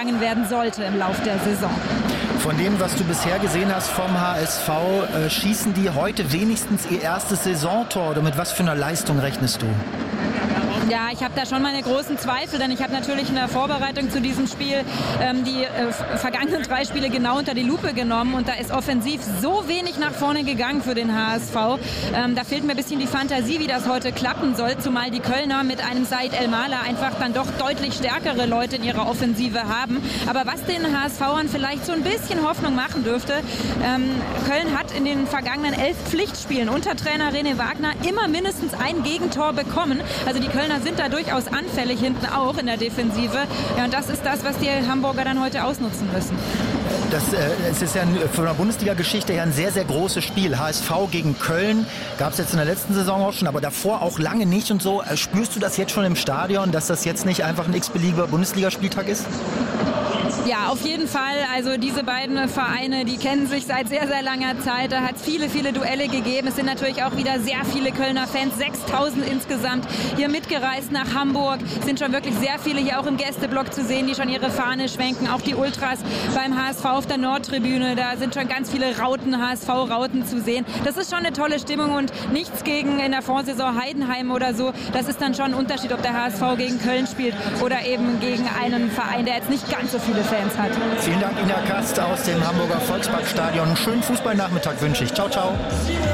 angegangen werden sollte im Lauf der Saison. Von dem, was du bisher gesehen hast vom HSV, schießen die heute wenigstens ihr erstes Saisontor oder mit was für einer Leistung rechnest du? Ja, ich habe da schon meine großen Zweifel, denn ich habe natürlich in der Vorbereitung zu diesem Spiel die vergangenen 3 Spiele genau unter die Lupe genommen und da ist offensiv so wenig nach vorne gegangen für den HSV. Da fehlt mir ein bisschen die Fantasie, wie das heute klappen soll, zumal die Kölner mit einem Said El-Mala einfach dann doch deutlich stärkere Leute in ihrer Offensive haben. Aber was den HSVern vielleicht so ein bisschen Hoffnung machen dürfte, Köln hat in den vergangenen 11 Pflichtspielen unter Trainer René Wagner immer mindestens ein Gegentor bekommen. Also die Kölner sind da durchaus anfällig hinten auch in der Defensive. Ja, und das ist das, was die Hamburger dann heute ausnutzen müssen. Es ist ja von der Bundesliga-Geschichte her ein sehr, sehr großes Spiel. HSV gegen Köln gab es jetzt in der letzten Saison auch schon, aber davor auch lange nicht und so. Spürst du das jetzt schon im Stadion, dass das jetzt nicht einfach ein x-beliebiger Bundesligaspieltag ist? Ja, auf jeden Fall. Also diese beiden Vereine, die kennen sich seit sehr, sehr langer Zeit. Da hat es viele, viele Duelle gegeben. Es sind natürlich auch wieder sehr viele Kölner Fans, 6.000 insgesamt hier mitgereist nach Hamburg. Es sind schon wirklich sehr viele hier auch im Gästeblock zu sehen, die schon ihre Fahne schwenken. Auch die Ultras beim HSV auf der Nordtribüne. Da sind schon ganz viele Rauten, HSV-Rauten zu sehen. Das ist schon eine tolle Stimmung und nichts gegen in der Vorsaison Heidenheim oder so. Das ist dann schon ein Unterschied, ob der HSV gegen Köln spielt oder eben gegen einen Verein, der jetzt nicht ganz so viele Fans hat. Vielen Dank, Ina Kast aus dem Hamburger Volksparkstadion. Einen schönen Fußballnachmittag wünsche ich. Ciao, ciao.